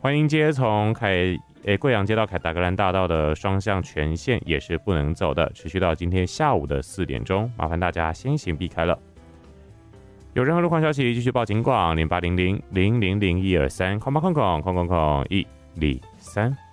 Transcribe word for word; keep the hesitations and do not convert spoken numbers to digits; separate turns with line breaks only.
欢迎街从凯诶贵阳街到凯达格兰大道的双向全线也是不能走的，持续到今天下午的四点钟，麻烦大家先行避开了。有任何路况消息，继续报警广零八零零零零零一二三，空八空空空空空一零三。